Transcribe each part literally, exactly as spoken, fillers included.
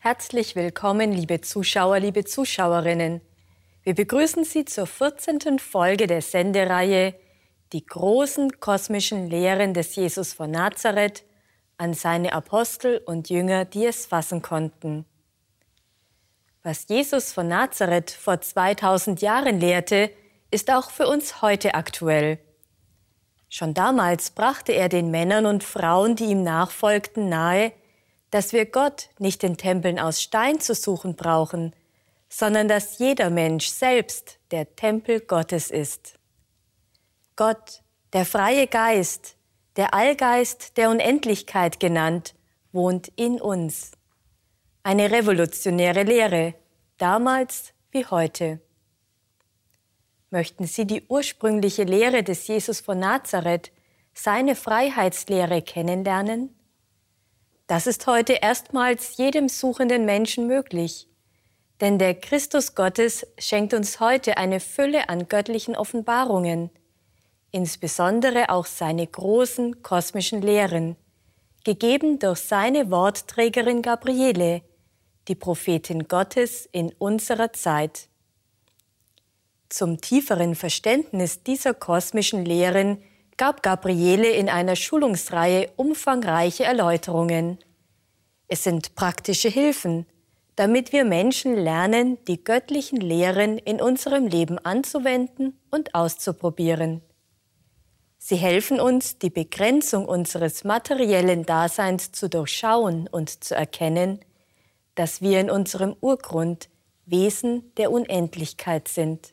Herzlich willkommen, liebe Zuschauer, liebe Zuschauerinnen. Wir begrüßen Sie zur vierzehnten Folge der Sendereihe Die großen kosmischen Lehren des Jesus von Nazareth an seine Apostel und Jünger, die es fassen konnten. Was Jesus von Nazareth vor zweitausend Jahren lehrte, ist auch für uns heute aktuell. Schon damals brachte er den Männern und Frauen, die ihm nachfolgten, nahe, dass wir Gott nicht in Tempeln aus Stein zu suchen brauchen, sondern dass jeder Mensch selbst der Tempel Gottes ist. Gott, der freie Geist, der Allgeist der Unendlichkeit genannt, wohnt in uns. Eine revolutionäre Lehre, damals wie heute. Möchten Sie die ursprüngliche Lehre des Jesus von Nazareth, seine Freiheitslehre kennenlernen? Das ist heute erstmals jedem suchenden Menschen möglich, denn der Christus Gottes schenkt uns heute eine Fülle an göttlichen Offenbarungen, insbesondere auch seine großen kosmischen Lehren, gegeben durch seine Wortträgerin Gabriele, die Prophetin Gottes in unserer Zeit. Zum tieferen Verständnis dieser kosmischen Lehren gab Gabriele in einer Schulungsreihe umfangreiche Erläuterungen. Es sind praktische Hilfen, damit wir Menschen lernen, die göttlichen Lehren in unserem Leben anzuwenden und auszuprobieren. Sie helfen uns, die Begrenzung unseres materiellen Daseins zu durchschauen und zu erkennen, dass wir in unserem Urgrund Wesen der Unendlichkeit sind.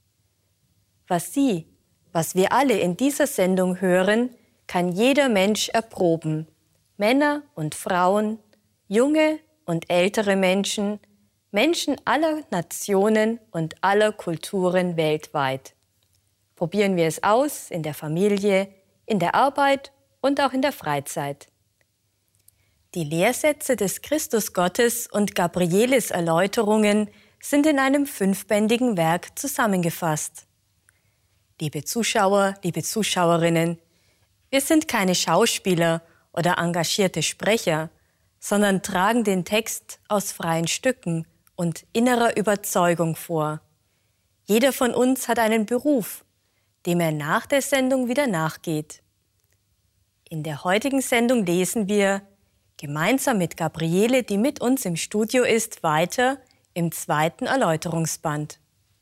Was Sie, was wir alle in dieser Sendung hören, kann jeder Mensch erproben. Männer und Frauen, junge und ältere Menschen, Menschen aller Nationen und aller Kulturen weltweit. Probieren wir es aus in der Familie, in der Arbeit und auch in der Freizeit. Die Lehrsätze des Christusgottes und Gabrieles Erläuterungen sind in einem fünfbändigen Werk zusammengefasst. Liebe Zuschauer, liebe Zuschauerinnen, wir sind keine Schauspieler oder engagierte Sprecher, sondern tragen den Text aus freien Stücken und innerer Überzeugung vor. Jeder von uns hat einen Beruf, dem er nach der Sendung wieder nachgeht. In der heutigen Sendung lesen wir, gemeinsam mit Gabriele, die mit uns im Studio ist, weiter im zweiten Erläuterungsband.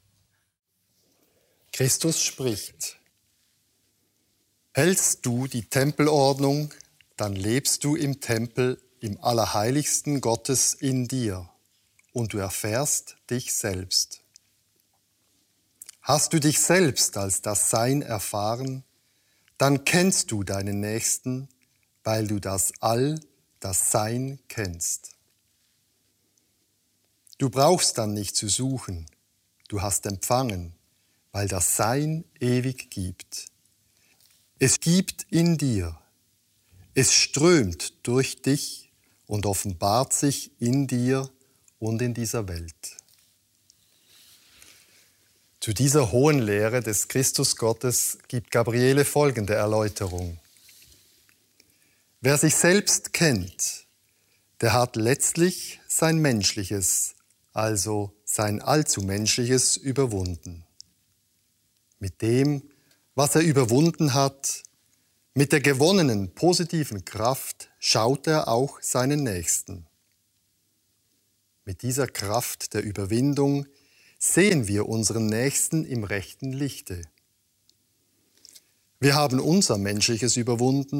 Christus spricht: Hältst du die Tempelordnung, dann lebst du im Tempel, im Allerheiligsten Gottes in dir, und du erfährst dich selbst. Hast du dich selbst als das Sein erfahren, dann kennst du deinen Nächsten, weil du das All, das Sein kennst. Du brauchst dann nicht zu suchen, du hast empfangen, weil das Sein ewig gibt. Es gibt in dir, es strömt durch dich und offenbart sich in dir und in dieser Welt. Zu dieser hohen Lehre des Christusgottes gibt Gabriele folgende Erläuterung. Wer sich selbst kennt, der hat letztlich sein Menschliches, also sein Allzumenschliches überwunden. Mit dem, was er überwunden hat, mit der gewonnenen positiven Kraft schaut er auch seinen Nächsten. Mit dieser Kraft der Überwindung sehen wir unseren Nächsten im rechten Lichte. Wir haben unser Menschliches überwunden